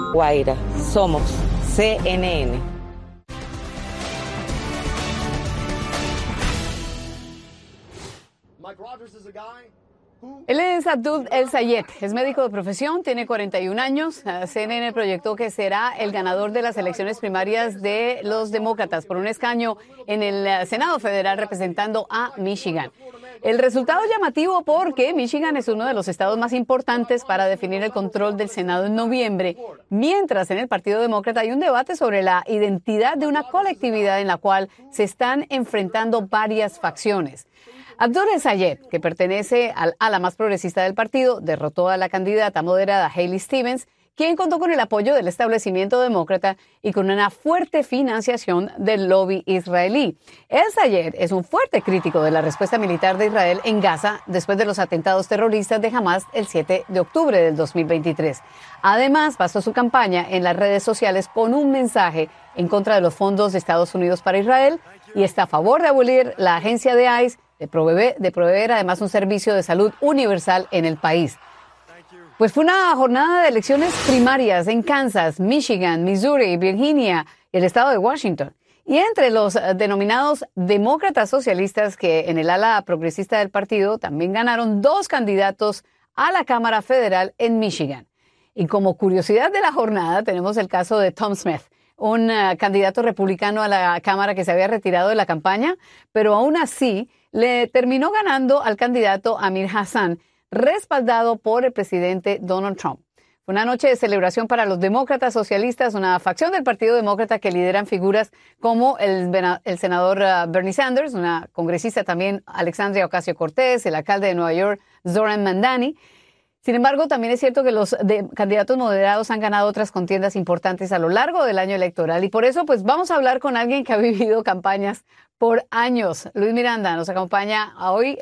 Guaira, somos CNN. Él es Abdul El Sayed, es médico de profesión, tiene 41 años. CNN proyectó que será el ganador de las elecciones primarias de los demócratas por un escaño en el Senado Federal representando a Michigan. El resultado es llamativo porque Michigan es uno de los estados más importantes para definir el control del Senado en noviembre, mientras en el Partido Demócrata hay un debate sobre la identidad de una colectividad en la cual se están enfrentando varias facciones. Abdul El Sayed, que pertenece al ala más progresista del partido, derrotó a la candidata moderada Haley Stevens, quien contó con el apoyo del establecimiento demócrata y con una fuerte financiación del lobby israelí. El Sayed es un fuerte crítico de la respuesta militar de Israel en Gaza después de los atentados terroristas de Hamas el 7 de octubre del 2023. Además, basó su campaña en las redes sociales con un mensaje en contra de los fondos de Estados Unidos para Israel y está a favor de abolir la agencia de ICE, de proveer además un servicio de salud universal en el país. Pues fue una jornada de elecciones primarias en Kansas, Michigan, Missouri, Virginia y el estado de Washington. Y entre los denominados demócratas socialistas que en el ala progresista del partido también ganaron 2 candidatos a la Cámara Federal en Michigan. Y como curiosidad de la jornada tenemos el caso de Tom Smith, un candidato republicano a la Cámara que se había retirado de la campaña, pero aún así le terminó ganando al candidato Amir Hassan, respaldado por el presidente Donald Trump. Fue una noche de celebración para los demócratas socialistas, una facción del Partido Demócrata que lideran figuras como el senador Bernie Sanders, una congresista también Alexandria Ocasio-Cortez, el alcalde de Nueva York Zoran Mandani. Sin embargo, también es cierto que los candidatos moderados han ganado otras contiendas importantes a lo largo del año electoral y por eso pues vamos a hablar con alguien que ha vivido campañas por años. Luis Miranda nos acompaña hoy.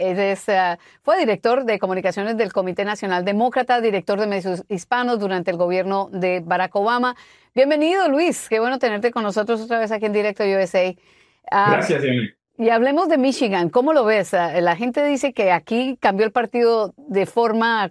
Fue director de comunicaciones del Comité Nacional Demócrata, director de medios hispanos durante el gobierno de Barack Obama. Bienvenido, Luis. Qué bueno tenerte con nosotros otra vez aquí en Directo USA. Gracias, Emily. Y hablemos de Michigan. ¿Cómo lo ves? La gente dice que aquí cambió el partido de forma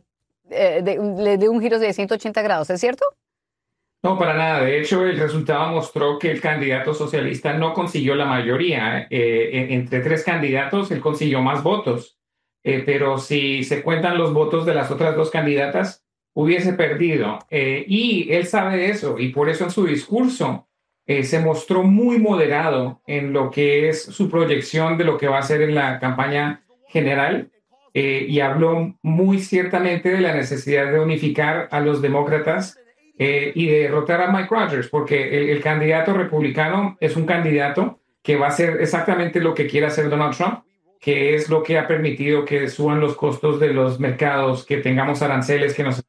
le dio un giro de 180 grados, ¿es cierto? No, para nada. De hecho, el resultado mostró que el candidato socialista no consiguió la mayoría. Entre 3 candidatos, él consiguió más votos. Pero si se cuentan los votos de las otras 2 candidatas, hubiese perdido. Y él sabe de eso. Y por eso en su discurso se mostró muy moderado en lo que es su proyección de lo que va a hacer en la campaña general. Y habló muy ciertamente de la necesidad de unificar a los demócratas y de derrotar a Mike Rogers, porque el candidato republicano es un candidato que va a hacer exactamente lo que quiere hacer Donald Trump, que es lo que ha permitido que suban los costos de los mercados, que tengamos aranceles que nos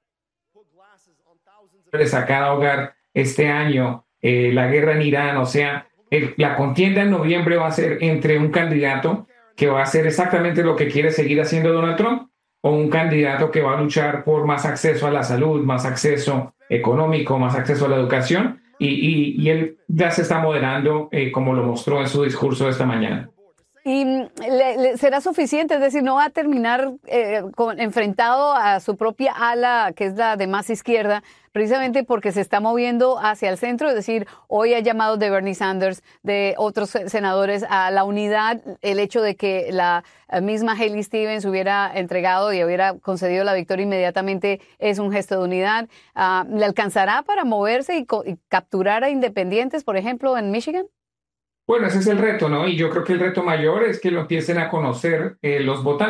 a cada hogar este año, la guerra en Irán. O sea, la contienda en noviembre va a ser entre un candidato que va a hacer exactamente lo que quiere seguir haciendo Donald Trump, o un candidato que va a luchar por más acceso a la salud, más acceso económico, más acceso a la educación, y él ya se está moderando, como lo mostró en su discurso esta mañana. ¿Y será suficiente? Es decir, ¿no va a terminar enfrentado a su propia ala, que es la de más izquierda, precisamente porque se está moviendo hacia el centro? Es decir, hoy ha llamado de Bernie Sanders, de otros senadores, a la unidad, el hecho de que la misma Haley Stevens hubiera entregado y hubiera concedido la victoria inmediatamente es un gesto de unidad. ¿Le alcanzará para moverse y capturar a independientes, por ejemplo, en Michigan? Bueno, ese es el reto, ¿no? Y yo creo que el reto mayor es que lo empiecen a conocer los votantes.